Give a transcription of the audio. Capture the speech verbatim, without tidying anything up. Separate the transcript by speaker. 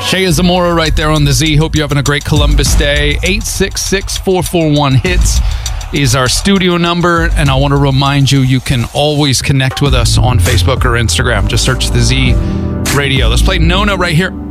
Speaker 1: Shea Zamora right there on the Z. Hope you're having a great Columbus Day. eight six six, four four one, HITS is our studio number. And I want to remind you, you can always connect with us on Facebook or Instagram. Just search the Z Radio. Let's play Nona right here.